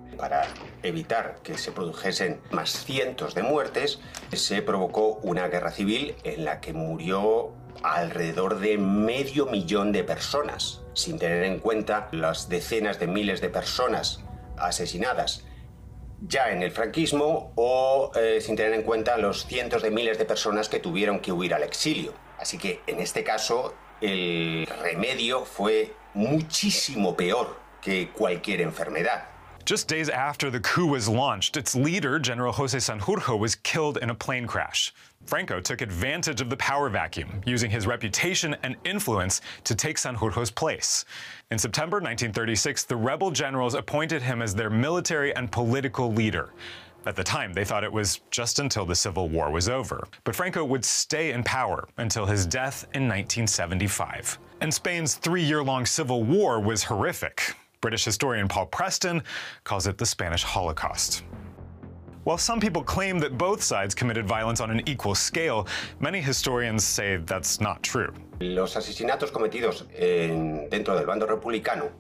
Para evitar que se produjesen más cientos de muertes, se provocó una guerra civil en la que murió alrededor de 500.000 de personas, sin tener en cuenta las decenas de miles de personas asesinadas ya en el franquismo o sin tener en cuenta los cientos de miles de personas que tuvieron que huir al exilio. Así que en este caso el remedio fue muchísimo peor que cualquier enfermedad. Just days after the coup was launched, its leader, General José Sanjurjo, was killed in a plane crash. Franco took advantage of the power vacuum, using his reputation and influence to take Sanjurjo's place. In September 1936, the rebel generals appointed him as their military and political leader. At the time, they thought it was just until the Civil War was over. But Franco would stay in power until his death in 1975. And Spain's three-year-long civil war was horrific. British historian Paul Preston calls it the Spanish Holocaust. While some people claim that both sides committed violence on an equal scale, many historians say that's not true. Los asesinatos cometidos dentro del bando republicano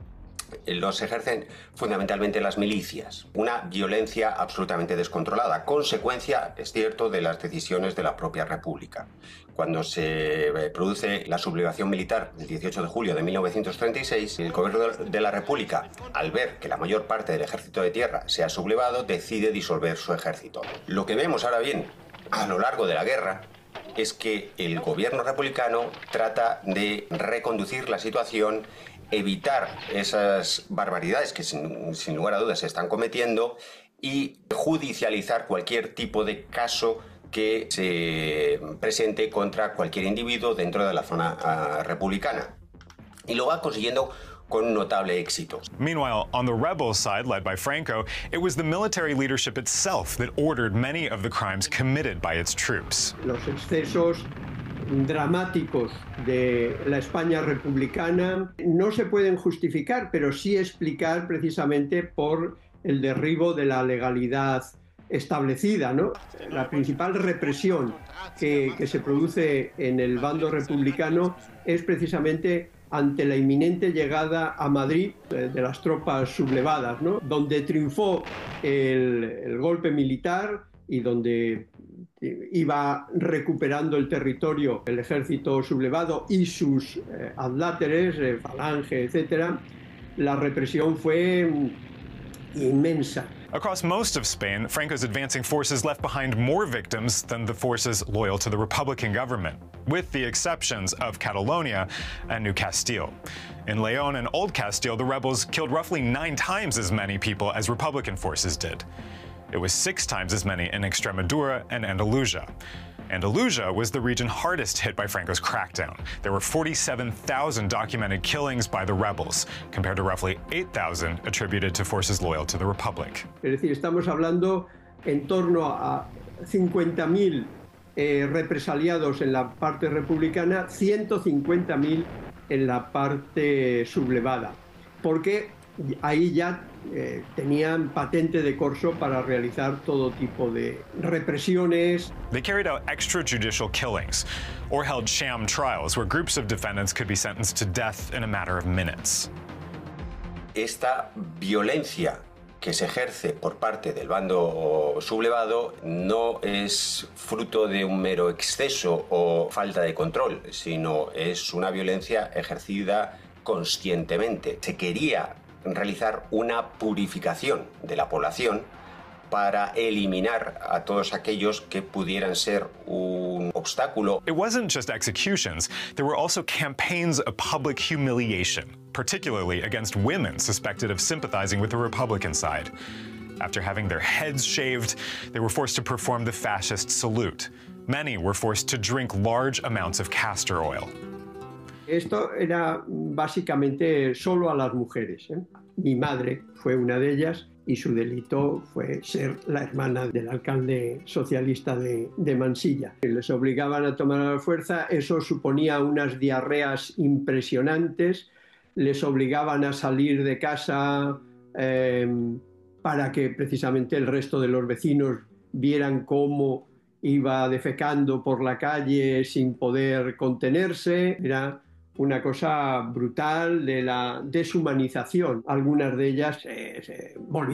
los ejercen fundamentalmente las milicias, una violencia absolutamente descontrolada, consecuencia, es cierto, de las decisiones de la propia República. Cuando se produce la sublevación militar del 18 de julio de 1936, el gobierno de la República, al ver que la mayor parte del ejército de tierra se ha sublevado, decide disolver su ejército. Lo que vemos ahora bien a lo largo de la guerra es que el gobierno republicano trata de reconducir la situación, evitar esas barbaridades que sin lugar a dudas se están cometiendo y judicializar cualquier tipo de caso que se presente contra cualquier individuo dentro de la zona republicana. Y lo va consiguiendo con notable éxito. Meanwhile, on the rebel side, led by Franco, it was the military leadership itself that ordered many of the crimes committed by its troops. Los excesos dramáticos de la España republicana no se pueden justificar, pero sí explicar precisamente por el derribo de la legalidad establecida, ¿no? La principal represión que se produce en el bando republicano es precisamente ante la inminente llegada a Madrid de las tropas sublevadas, ¿no? Donde triunfó el golpe militar y donde iba recuperando el territorio el ejército sublevado y sus adláteres, Falange, etc., la represión fue inmensa. Across most of Spain, Franco's advancing forces left behind more victims than the forces loyal to the Republican government, with the exceptions of Catalonia and New Castile. In León and Old Castile, the rebels killed roughly 9 times as many people as Republican forces did. It was 6 times as many in Extremadura and Andalusia. Andalusia was the region hardest hit by Franco's crackdown. There were 47,000 documented killings by the rebels, compared to roughly 8,000 attributed to forces loyal to the Republic. Es decir, estamos hablando en torno a 50.000 represaliados en la parte republicana, 150.000 en la parte sublevada, porque ahí ya tenían patente de corso para realizar todo tipo de represiones. They carried out extrajudicial killings or held sham trials where groups of defendants could be sentenced to death in a matter of minutes. Esta violencia que se ejerce por parte del bando sublevado no es fruto de un mero exceso o falta de control, sino es una violencia ejercida conscientemente. Se quería realizar una purificación de la población para eliminar a todos aquellos que pudieran ser un obstáculo. It wasn't just executions, there were also campaigns of public humiliation, particularly against women suspected of sympathizing with the Republican side. After having their heads shaved, they were forced to perform the fascist salute. Many were forced to drink large amounts of castor oil. Esto era básicamente solo a las mujeres, ¿eh? Mi madre fue una de ellas y su delito fue ser la hermana del alcalde socialista de Mansilla. Les obligaban a tomar a la fuerza, eso suponía unas diarreas impresionantes, les obligaban a salir de casa para que precisamente el resto de los vecinos vieran cómo iba defecando por la calle sin poder contenerse. Era una cosa brutal de la deshumanización. Algunas de ellas volvieron